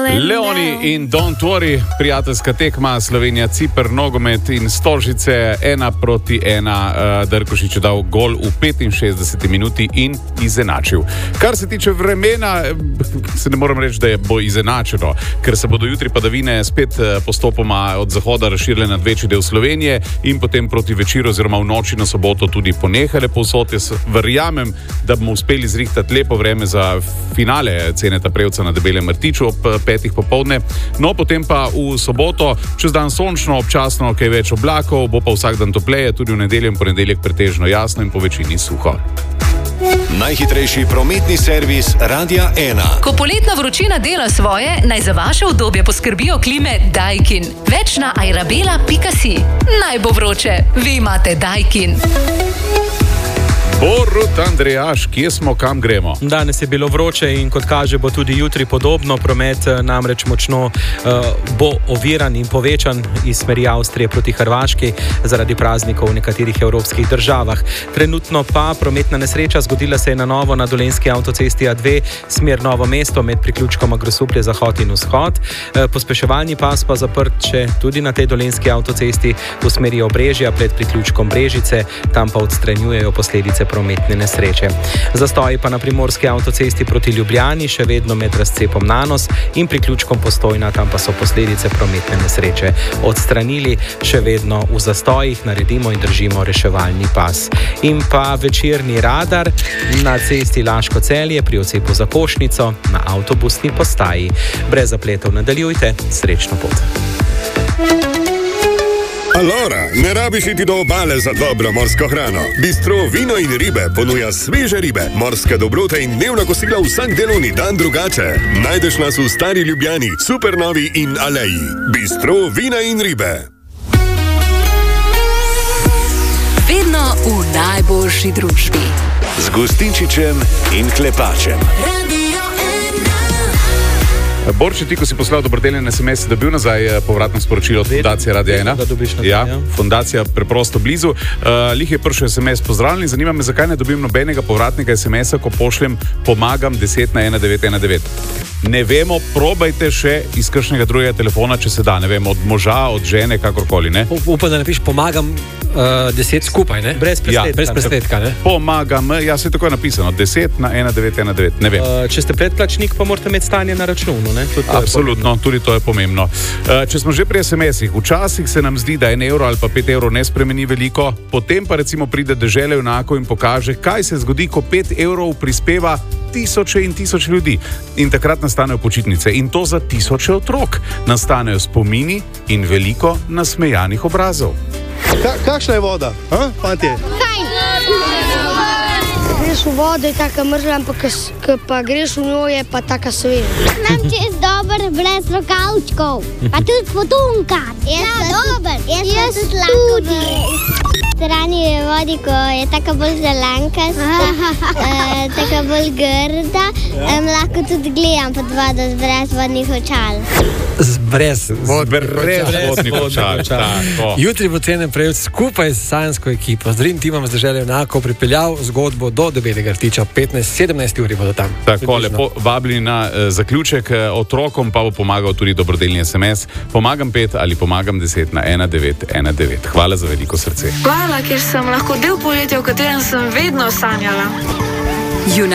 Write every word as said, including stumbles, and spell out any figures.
Leoni in Don't Worry, prijateljska tekma Slovenija-Ciper, nogomet in Stožice, ena proti ena. Uh, Drkošič je dal gol v petinšestdeseti minuti in izenačil. Kar se tiče vremena, se ne moram reči, da je bo izenačeno, ker se bodo jutri padavine spet postopoma od zahoda razširile nad večji del Slovenije in potem proti večeru oziroma v noči na soboto tudi ponehale povsod. Jaz verjamem, da bomo uspeli zrihtati lepo vreme za finale Ceneta Prevca na Debelem Rtiču ob petih popoldne. No, potem pa v soboto čez dan sončno, občasno kaj več oblakov, bo pa vsak dan topleje, tudi v nedeljo in ponedeljek pretežno jasno in po večini suho. Najhitrejši prometni servis Radia ena. Ko poletna vročina dela svoje, naj za vaše udobje poskrbijo klime Daikin. Več na airabela pika si. Naj bo vroče, vi imate Daikin. Borut Andrejaš, kje smo, kam gremo? Danes je bilo vroče in kot kaže bo tudi jutri podobno. Promet namreč močno uh, bo oviran in povečan iz smeri Avstrije proti Hrvaški zaradi praznikov v nekaterih evropskih državah. Trenutno pa prometna nesreča zgodila se je na novo na Dolenjski avtocesti A dve, smer Novo mesto med priključkoma Grosuplje zahod in vzhod. Uh, pospeševalni pas pa zaprt še tudi na tej Dolenjski avtocesti v smeri Obrežja pred priključkom Brežice, tam pa odstranjujejo posledice prometne nesreče. Zastoji pa na primorski avtocesti proti Ljubljani, še vedno med razcepom Nanos in priključkom Postojna, tam pa so posledice prometne nesreče odstranili, še vedno v zastojih naredimo in držimo reševalni pas. In pa večerni radar na cesti Laško-Celje pri odcepu za Košnico na avtobusni postaji. Brez zapletov nadaljujte, srečno pot. Alora, ne rabiš iti do obale za dobro morsko hrano. Bistro Vino in ribe ponuja sveže ribe, morske dobrote in dnevna kosila vsak delovni dan drugače. Najdeš nas v Stari Ljubljani, Supernovi in Aleji. Bistro Vina in ribe. Vedno v najboljši družbi. Z Gustinčičem in Klepačem. Borči, ti, ko si poslal dobrodeljen es em es, dobil nazaj povratno sporočilo od Fundacije Radia ena. Ja, fundacija preprosto blizu. Uh, lih je prišel es em es pozdravljen. Zanima me, zakaj ne dobim nobenega povratnega es em es-a, ko pošljem pomagam deset na ena devet ena devet. Ne vemo, probajte še iz kakšnega drugega telefona, če se da, ne vem, od moža, od žene, kakorkoli, ne? Upam, da napiš pomagam uh, deset skupaj, ne? Brez presledka, ja, brez presledka, ne? Pomagam, ja, se je tako napisano, deset na ena devet ena devet, ne vem. Uh, če ste predplačnik, pa morate imeti stanje na računu, ne? Tudi absolutno, tudi to je pomembno. Uh, če smo že pri es em esih, včasih se nam zdi, da en evro ali pa pet evrov ne spremeni veliko, potem pa recimo pride dežele junakov in pokaže, kaj se zgodi, ko pet evrov prispeva tisoče in tisoče ljudi. In takrat nastanejo počitnice. In to za tisoče otrok. Nastanejo spomini in veliko nasmejanih obrazov. Ka, kakšna je voda, ha, fantje? Fajn. Greš v vodo, je taka mrzla, ampak ko pa greš v njo, je pa taka sveža. Nam čez dober, brez rokavčkov. Pa tudi potunka. Ja, dober. Jaz tudi lahko. Strani je vodi, ko je taka bolj zelenkasta, e, taka bolj grda, e, lahko tudi gledam pod vodo z brez vodnih očal. Z brez, Vod, brez, brez vodnih očal. Jutri bo Cenem Prevc skupaj s sajansko ekipo, z Dream Teamom z dežele junakov pripeljal zgodbo do Debelega Rtiča. petnajst sedemnajst uri bodo tam. Tako, lepo vabljeni na uh, zaključek. Uh, otrokom pa bo pomagal tudi dobrodelni es em es. Pomagam pet ali pomagam deset na ena devet ena devet. Hvala za veliko srce. Hvala, ker sem lahko del poletja, v katerem sem vedno sanjala.